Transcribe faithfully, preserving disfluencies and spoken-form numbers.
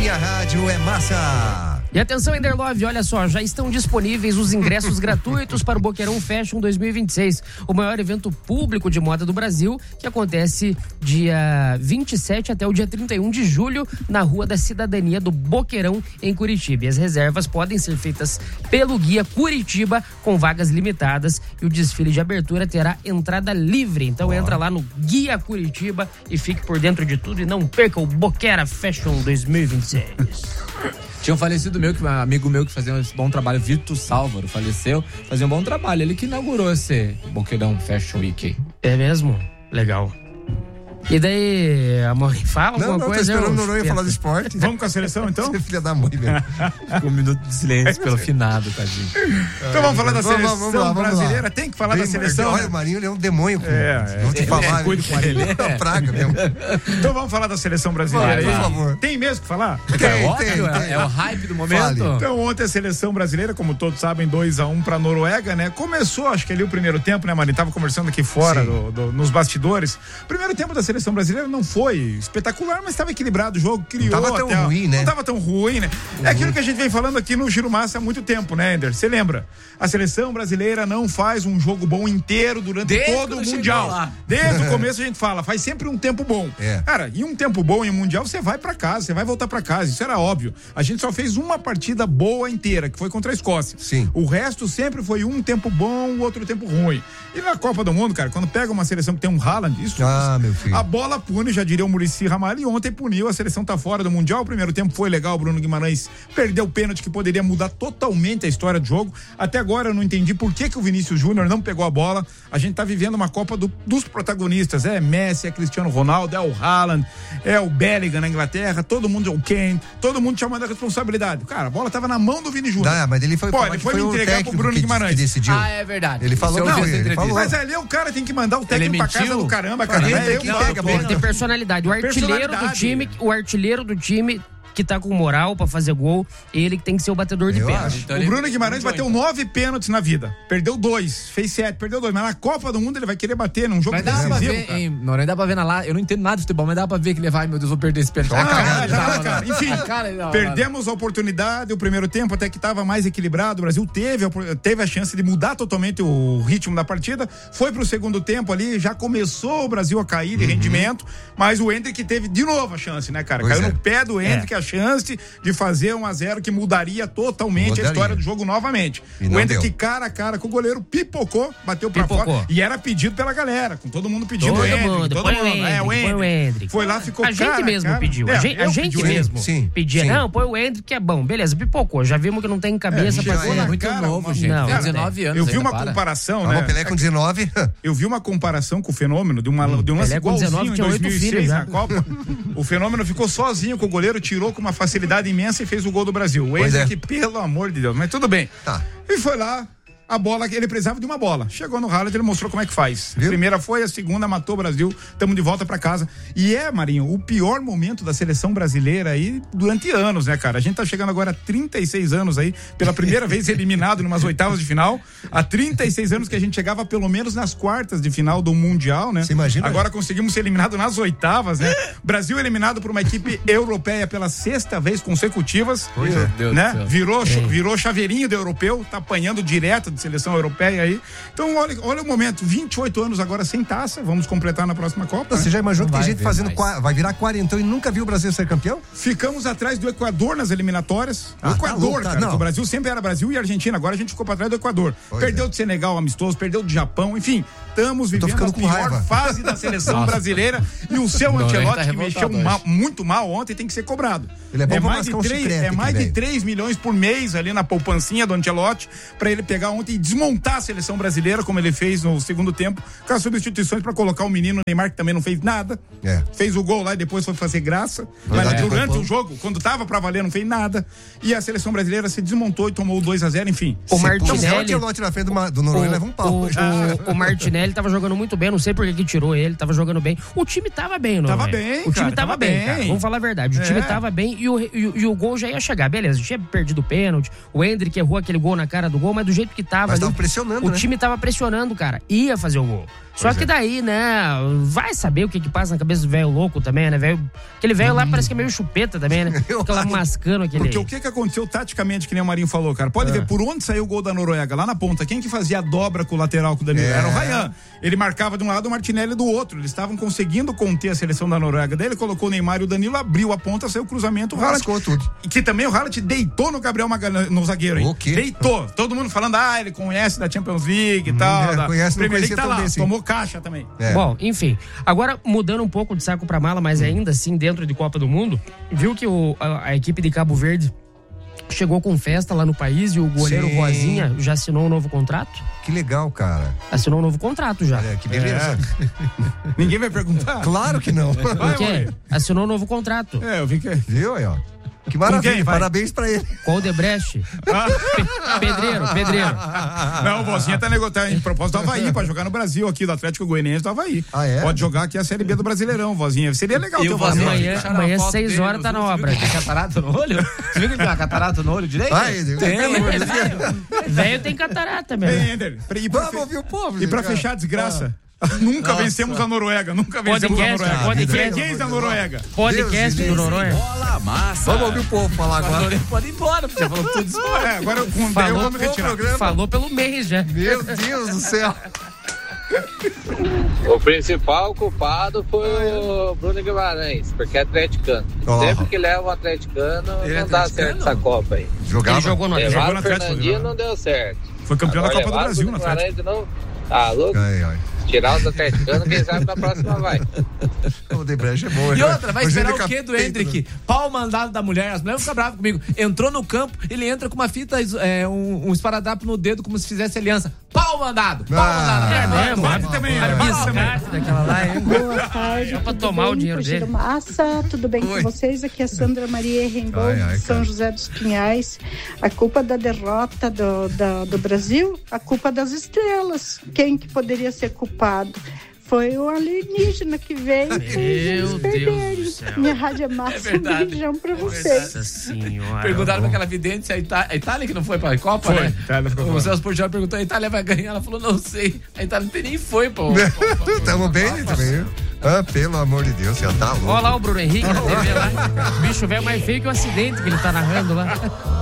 minha rádio é massa. E atenção, Enderlove, olha só, já estão disponíveis os ingressos gratuitos para o Boqueirão Fashion dois mil e vinte e seis, o maior evento público de moda do Brasil, que acontece dia vinte e sete até o dia trinta e um de julho, na Rua da Cidadania do Boqueirão, em Curitiba. E as reservas podem ser feitas pelo Guia Curitiba, com vagas limitadas, e o desfile de abertura terá entrada livre. Então Boa. entra lá no Guia Curitiba e fique por dentro de tudo e não perca o Boqueira Fashion dois mil e vinte e seis. Tinha um falecido meu, que um amigo meu que fazia um bom trabalho, Vitor Sálvaro, faleceu, fazia um bom trabalho. Ele que inaugurou esse Boqueirão Fashion Week. É mesmo? Legal. E daí, a mãe fala não, alguma não, coisa? Não, tô esperando o Noronha eu... falar do esporte. Vamos com a seleção, então? Você é filha da mãe mesmo. Um minuto de silêncio pelo finado, tadinho. Então vamos falar da vamos, seleção vamos lá, vamos brasileira. lá. Tem que falar Bem, da seleção. Olha, o Marinho, ele é um demônio. Com... É, Vou te é, falar. é, cuide com ele. É uma praga mesmo. Então vamos falar da seleção brasileira. Vai, por favor. Tem mesmo que falar? Tem, é óbvio, tem, tem. É o hype do momento. Fale. Então ontem a seleção brasileira, como todos sabem, dois a um pra Noruega, né? Começou, acho que ali o primeiro tempo, né, Marinho? Tava conversando aqui fora, do, do, nos bastidores. O primeiro tempo da seleção brasileira não foi espetacular, mas estava equilibrado o jogo, criou. Não tava tão até, ruim, né? Não tava tão ruim, né? Uhum. É aquilo que a gente vem falando aqui no Giro Massa há muito tempo, né, Ender? Você lembra? A seleção brasileira não faz um jogo bom inteiro durante Desde todo o Mundial. Desde o começo a gente fala, faz sempre um tempo bom. É. Cara, e um tempo bom em um Mundial, você vai pra casa, você vai voltar pra casa, isso era óbvio. A gente só fez uma partida boa inteira, que foi contra a Escócia. Sim. O resto sempre foi um tempo bom, o outro tempo ruim. E na Copa do Mundo, cara, quando pega uma seleção que tem um Haaland, isso, ah, meu filho. a bola pune, já diria o Muricy Ramalho, e ontem puniu, a seleção tá fora do Mundial. O primeiro tempo foi legal, o Bruno Guimarães perdeu o pênalti que poderia mudar totalmente a história do jogo. Até agora eu não entendi por que que o Vinícius Júnior não pegou a bola. A gente tá vivendo uma Copa do, dos protagonistas, é Messi, é Cristiano Ronaldo, é o Haaland, é o Bellingham na Inglaterra, todo mundo é o Kane, todo mundo chamando a responsabilidade. Cara, a bola tava na mão do Vini Júnior. Ah, mas ele foi, Pô, ele foi, foi me entregar pro Bruno que, Guimarães. Que decidiu. Ah, é verdade. Ele falou, não, ele, ele falou. Mas ali o cara tem que mandar o técnico pra casa do caramba, cara. Ele Não, tem que eu, pega a bola. Ele tem personalidade. O artilheiro do time, o artilheiro do time que tá com moral pra fazer gol, ele que tem que ser o batedor de pênalti. Então, o Bruno Guimarães bateu então. nove pênaltis na vida. Perdeu dois, fez sete, perdeu dois. Mas na Copa do Mundo ele vai querer bater num jogo mas dá decisivo. Pra ver, hein, não dá pra ver na lá. Eu não entendo nada de futebol, mas dá pra ver que ele vai, meu Deus, vou perder esse pênalti. Ah, Ah, cara, cara, cara, cara. Enfim, cara, não, perdemos a oportunidade. O primeiro tempo até que estava mais equilibrado. O Brasil teve, teve a chance de mudar totalmente o ritmo da partida. Foi pro segundo tempo ali, já começou o Brasil a cair de uhum. rendimento. Mas o Endrick teve de novo a chance, né, cara? Pois Caiu é. no pé do Endrick é. a chance de fazer um a zero que mudaria totalmente mudaria. a história do jogo novamente. E o Endrick cara a cara com o goleiro pipocou, bateu pra pipocou. fora e era pedido pela galera, com todo mundo pedindo todo o Endrick, mundo, todo põe mundo, o Endrick, é, o Endrick. põe o Endrick. Foi lá, ficou A gente cara, mesmo cara. pediu, É, a gente, a gente mesmo sim, pedia, sim. não, põe o Endrick que é bom, beleza, pipocou, já vimos que não tem cabeça é, pra é, é muito cara, novo, uma... gente, não, tem dezenove anos. Eu vi ainda, uma para. comparação, ah, né? O Pelé com dezenove. Eu vi uma comparação com o Fenômeno de, uma, hum, de um lance igualzinho em dois mil e seis na já. Copa. O Fenômeno ficou sozinho com o goleiro, tirou com uma facilidade imensa e fez o gol do Brasil. O Endrick, é. pelo amor de Deus, mas tudo bem. Tá. E foi lá, a bola, ele precisava de uma bola. Chegou no Haaland, ele mostrou como é que faz. Viu? A primeira foi, a segunda matou o Brasil, estamos de volta pra casa. E é, Marinho, o pior momento da seleção brasileira aí durante anos, né, cara? A gente tá chegando agora a trinta e seis anos aí, pela primeira vez eliminado numas oitavas de final. Há trinta e seis anos que a gente chegava pelo menos nas quartas de final do Mundial, né? Você imagina? Agora conseguimos ser eliminados nas oitavas, né? Brasil eliminado por uma equipe europeia pela sexta vez consecutivas. Pois é. Deus né? do céu. Virou, virou chaveirinho do europeu, tá apanhando direto de seleção europeia aí. Então, olha, olha o momento, vinte e oito anos agora sem taça, vamos completar na próxima Copa. Você já imaginou Não que tem vai gente ver fazendo, mais. qua- vai virar quarentão e nunca viu o Brasil ser campeão? Ficamos atrás do Equador nas eliminatórias. Ah, o Equador, tá louco, cara, não. que o Brasil sempre era Brasil e Argentina, agora a gente ficou pra trás do Equador. Pois perdeu é. de Senegal amistoso, perdeu do Japão, enfim, estamos vivendo ficando a com pior raiva. fase da seleção brasileira e o seu Não, Ancelotti, ele tá que mexeu revoltado mal- hoje. muito mal ontem, tem que ser cobrado. Ele é bom pra mais de mascar um três, chiclete é aqui, mais de velho. três milhões por mês ali na poupancinha do Ancelotti pra ele pegar ontem e desmontar a seleção brasileira, como ele fez no segundo tempo, com as substituições pra colocar o menino Neymar, que também não fez nada. É. Fez o gol lá e depois foi fazer graça. Verdade. Mas durante É. o jogo, quando tava pra valer, não fez nada. E a seleção brasileira se desmontou e tomou o dois a zero, enfim. O Se Martinelli- puser o Ancelotti na frente do, Ma- do Noronha, leva um pau. O, o, o Martinelli tava jogando muito bem, não sei por que que tirou ele, tava jogando bem. O time tava bem, não Tava é? bem, O time cara, tava, tava bem, bem. cara. Vamos falar a verdade. O É. time tava bem e o, e, o- e o gol já ia chegar. Beleza, tinha perdido o pênalti, o Endrick errou aquele gol na cara do gol, mas do jeito que tava, tava Mas ali. tava pressionando, O né? time tava pressionando, cara. Ia fazer o gol. Só Pois que é. daí, né, vai saber o que que passa na cabeça do velho louco também, né, velho? Aquele velho lá parece que é meio chupeta também, né? Eu Aquela acho. mascando aquele... Porque o que que aconteceu taticamente, que nem o Marinho falou, cara? Pode ver por onde saiu o gol da Noruega, lá na ponta. Quem que fazia a dobra com o lateral com o Danilo? É. Era o Ryan. Ele marcava de um lado, o Martinelli do outro. Eles estavam conseguindo conter a seleção da Noruega. Daí ele colocou o Neymar e o Danilo, abriu a ponta, saiu o cruzamento, o Haaland. Lascou tudo. E que também o Haaland deitou no Gabriel Magalhães, no zagueiro, hein? O quê? Deitou. Todo mundo falando, ah, ele conhece da Champions League e tal. é, da conhece, não Premier League, conhecia tá tão lá. bem assim. Tomou caixa também. É. Bom, enfim. Agora, mudando um pouco de saco pra mala, mas ainda assim dentro de Copa do Mundo, viu que o, a, a equipe de Cabo Verde chegou com festa lá no país e o goleiro Sim. Vozinha já assinou um novo contrato? Que legal, cara. Assinou um novo contrato já. Olha, que beleza. Ninguém vai perguntar? Claro que não. Vai, Por quê? Marinho. Assinou um novo contrato. É, eu vi que... Viu aí, ó? Que maravilha. quem? Vai. Parabéns pra ele. Com o Debrecht. Ah. Pe- pedreiro, pedreiro. Não, o Vozinha tá negociando em propósito do Havaí pra jogar no Brasil aqui, do Atlético Goianiense do Havaí. Ah, é? Pode jogar aqui a Série B do Brasileirão, Vozinha. Seria legal E ter o o Vozinha. Vozinha, Amanhã- acharam amanhã, a foto seis dele horas, no tá na Zoom, obra. Você viu que ele tem catarata no olho? Você viu que ele tem uma catarata no olho direito? Ai, Deus. Tem, Pelo amor de velho. Velho tem catarata Bem, mesmo. Ender. E pra, Vamos ouvir o povo. e pra gente. fechar a desgraça, nunca vencemos a Noruega, nunca vencemos Podcast, a Noruega. podcast. Freguês da Noruega. Podcast Deus, do Noronha. Bola massa. Vamos ouvir o povo falar agora. Pode ir embora, porque você falou tudo isso. É, agora eu, eu Falou vou me Bom retirar. programa. Falou pelo mês já. Meu Deus do céu. O principal culpado foi o Bruno Guimarães, porque é atleticano. Ó. Sempre que leva um atleticano, Ele é não dá atleticano? certo essa Copa aí. Jogava. Ele jogou no Jogou Levaram no o Atlético, Fernandinho, jogou. não deu certo. Foi campeão da Agora Copa do levaram o Brasil Bruno na Atlético. Guimarães de novo. Ah, louco? Ai, ai. Tirar os atleticanos, quem sabe na próxima vai. O Debrecht é bom. E né? outra, vai Hoje esperar ele o quê do capeta, Hendrick? Pau mandado da mulher, as mulheres ficam bravas comigo. Entrou no campo, ele entra com uma fita, é, um, um esparadrapo no dedo, como se fizesse aliança. Pau mandado! Pau Ah, mandado! é Mulher, mesmo? bate Bate também, Mulher, é, bate bate também. Biscate daquela lá, hein? Boa tarde. Só pra tudo tomar bem? o dinheiro Giro dele. Massa, tudo bem Oi. com vocês? Aqui é Sandra Maria Herrenbol, Ai, ai, de São cara. José dos Pinhais. A culpa da derrota do, da- do Brasil, a culpa das estrelas. Quem que poderia ser culpado? Foi o alienígena que veio e fez eles Meu Deus perderem. do céu. Minha rádio é massa, um verdade. beijão pra vocês. Nossa senhora. Perguntaram pra aquela vidente se a Itália, a Itália que não foi pra Copa, Foi, né? a Itália ficou O fora. Celso Portioli perguntou, a Itália vai ganhar? Ela falou, não sei. A Itália nem foi, pô. Tamo bem também. Ah, pelo amor de Deus, já tá louco. Olha lá o Bruno Henrique na T V lá. O bicho velho mais feio que o acidente que ele tá narrando lá.